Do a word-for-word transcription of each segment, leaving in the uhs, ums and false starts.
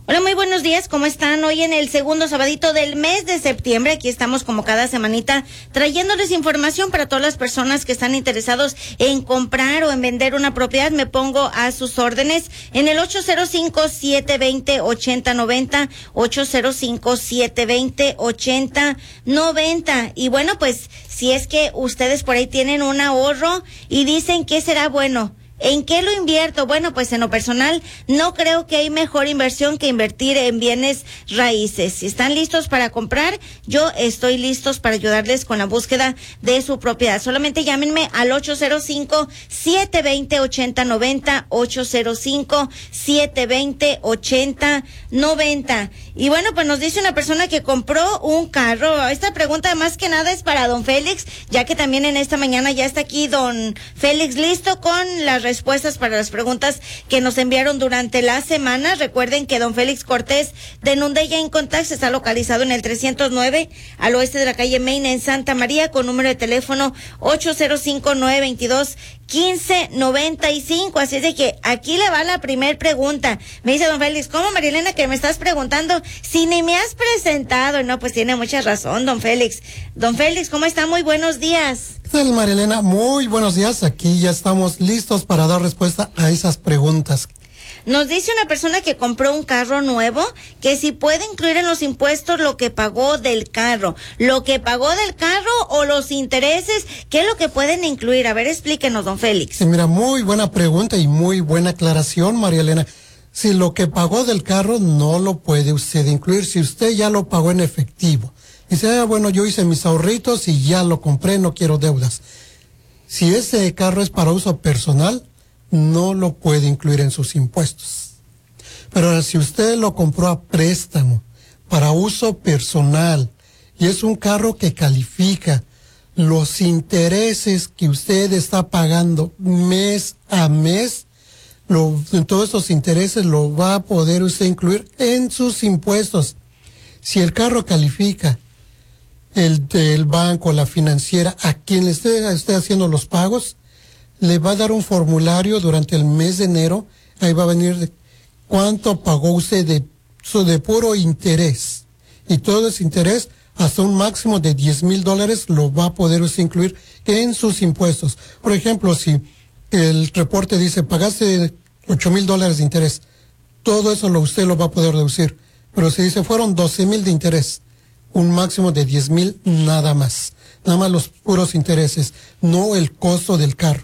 Hola, muy buenos días, ¿cómo están? Hoy en el segundo sabadito del mes de septiembre, aquí estamos como cada semanita trayéndoles información para todas las personas que están interesados en comprar o en vender una propiedad. Me pongo a sus órdenes en el ocho cero cinco, siete dos cero, ocho cero nueve cero, ocho cero cinco, siete dos cero, ocho cero nueve cero. Y bueno, pues si es que ustedes por ahí tienen un ahorro y dicen que será bueno, ¿en qué lo invierto? Bueno, pues en lo personal no creo que hay mejor inversión que invertir en bienes raíces. Si están listos para comprar, yo estoy listos para ayudarles con la búsqueda de su propiedad. Solamente llámenme al ocho cero cinco, siete dos cero, ocho cero nueve cero, ocho cero cinco, siete dos cero, ocho cero nueve cero. Y bueno, pues nos dice una persona que compró un carro. Esta pregunta más que nada es para don Félix, ya que también en esta mañana ya está aquí don Félix listo con las respuestas para las preguntas que nos enviaron durante la semana. Recuerden que don Félix Cortés de Nundeya Incontax está localizado en el trescientos nueve al oeste de la calle Main en Santa María, con número de teléfono ocho cero cinco, nueve dos dos, uno cinco nueve cinco. Así es de que aquí le va la primer pregunta. Me dice don Félix, ¿cómo, Marilena, que me estás preguntando si ni me has presentado? No, pues tiene mucha razón, don Félix. Don Félix, ¿cómo está? Muy buenos días. ¿Qué tal, Marilena? Muy buenos días. Aquí ya estamos listos para dar respuesta a esas preguntas. Nos dice una persona que compró un carro nuevo, que si puede incluir en los impuestos lo que pagó del carro. ¿Lo que pagó del carro o los intereses? ¿Qué es lo que pueden incluir? A ver, explíquenos, don Félix. Sí, mira, muy buena pregunta y muy buena aclaración, María Elena. Si lo que pagó del carro no lo puede usted incluir, si usted ya lo pagó en efectivo. Dice, ah, bueno, yo hice mis ahorritos y ya lo compré, no quiero deudas. Si ese carro es para uso personal, no lo puede incluir en sus impuestos. Pero ahora, si usted lo compró a préstamo para uso personal y es un carro que califica, los intereses que usted está pagando mes a mes, lo, todos esos intereses lo va a poder usted incluir en sus impuestos. Si el carro califica, el del banco, la financiera, a quien le esté, esté haciendo los pagos, le va a dar un formulario durante el mes de enero. Ahí va a venir de cuánto pagó usted de, de puro interés. Y todo ese interés, hasta un máximo de diez mil dólares, lo va a poder usted incluir en sus impuestos. Por ejemplo, si el reporte dice, pagaste ocho mil dólares de interés, todo eso lo, usted lo va a poder deducir. Pero si dice, fueron doce mil de interés, un máximo de diez mil nada más. Nada más los puros intereses, no el costo del carro.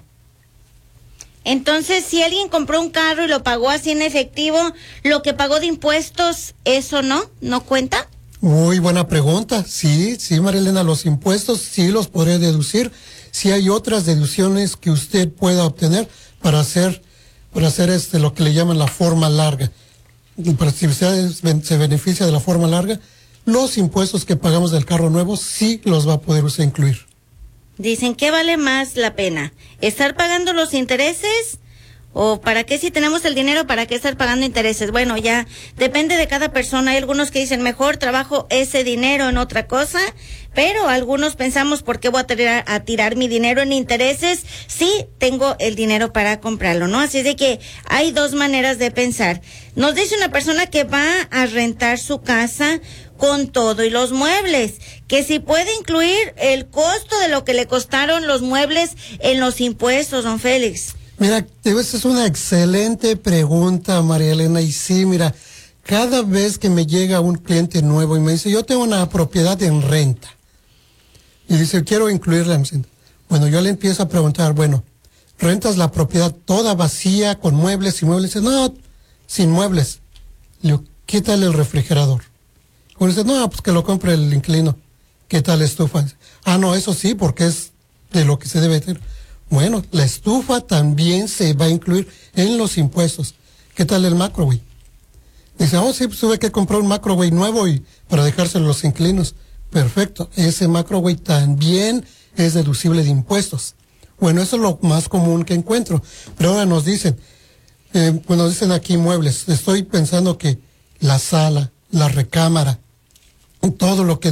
Entonces, si alguien compró un carro y lo pagó así en efectivo, lo que pagó de impuestos, ¿eso no? ¿No cuenta? Muy buena pregunta. Sí, sí, Marilena, los impuestos sí los podría deducir. Sí hay otras deducciones que usted pueda obtener para hacer, para hacer este, lo que le llaman la forma larga. Para si usted se beneficia de la forma larga, los impuestos que pagamos del carro nuevo sí los va a poder usted incluir. Dicen, ¿qué vale más la pena? ¿Estar pagando los intereses? ¿O para qué si tenemos el dinero, para qué estar pagando intereses? Bueno, ya depende de cada persona. Hay algunos que dicen, mejor trabajo ese dinero en otra cosa, pero algunos pensamos, ¿por qué voy a tirar, a tirar mi dinero en intereses si tengo el dinero para comprarlo, no? Así es de que hay dos maneras de pensar. Nos dice una persona que va a rentar su casa con todo y los muebles, que si puede incluir el costo de lo que le costaron los muebles en los impuestos, don Félix. Mira, esa es una excelente pregunta, María Elena, y sí, mira, cada vez que me llega un cliente nuevo y me dice, yo tengo una propiedad en renta, y dice, quiero incluirla en renta. Bueno, yo le empiezo a preguntar, bueno, ¿rentas la propiedad toda vacía, con muebles y muebles? Dice, no, sin muebles. Le digo, ¿qué tal el refrigerador? O dice, no, pues que lo compre el inquilino. ¿Qué tal la estufa? Ah, no, eso sí, porque es de lo que se debe tener. Bueno, la estufa también se va a incluir en los impuestos. ¿Qué tal el microwave? Dice, oh, sí, pues tuve que comprar un microwave nuevo y para dejárselo a los inquilinos. Perfecto, ese microwave también es deducible de impuestos. Bueno, eso es lo más común que encuentro. Pero ahora nos dicen, eh, pues nos dicen aquí muebles. Estoy pensando que la sala, la recámara, todo lo que